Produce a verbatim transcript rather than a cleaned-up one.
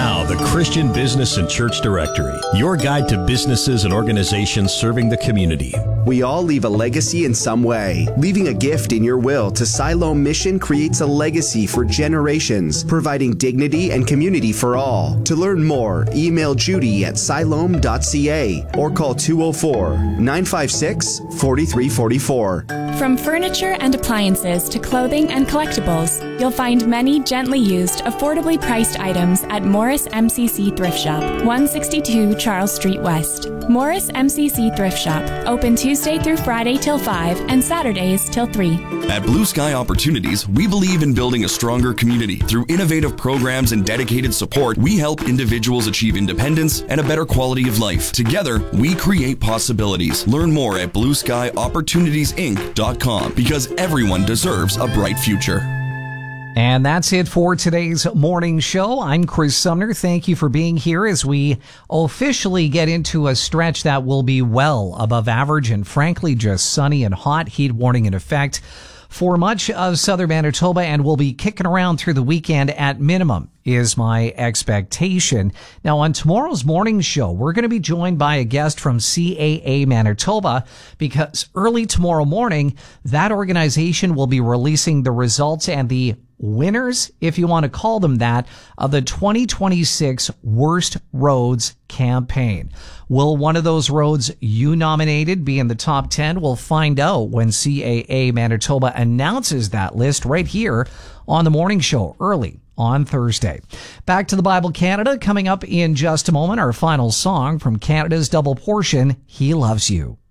Now, the Christian Business and Church Directory, your guide to businesses and organizations serving the community. We all leave a legacy in some way. Leaving a gift in your will to Siloam Mission creates a legacy for generations, providing dignity and community for all. To learn more, email Judy at siloam dot c a or call two oh four, nine five six, four three four four. From furniture and appliances to clothing and collectibles, you'll find many gently used, affordably priced items at Morris M C C Thrift Shop, one sixty-two Charles Street West. Morris M C C Thrift Shop, open Tuesday through Friday till five and Saturdays till three. At Blue Sky Opportunities, we believe in building a stronger community. Through innovative programs and dedicated support, we help individuals achieve independence and a better quality of life. Together, we create possibilities. Learn more at blue sky opportunities inc dot com because everyone deserves a bright future. And that's it for today's morning show. I'm Chris Sumner. Thank you for being here as we officially get into a stretch that will be well above average and frankly just sunny and hot. Heat warning in effect for much of southern Manitoba, and we'll be kicking around through the weekend at minimum, is my expectation. Now, on tomorrow's morning show, we're going to be joined by a guest from C A A Manitoba because early tomorrow morning, that organization will be releasing the results and the winners, if you want to call them that, of the twenty twenty-six Worst Roads campaign. Will one of those roads you nominated be in the top ten? We'll find out when C A A Manitoba announces that list right here on the morning show early on Thursday. Back to the Bible Canada coming up in just a moment. Our final song from Canada's Double Portion, He Loves You.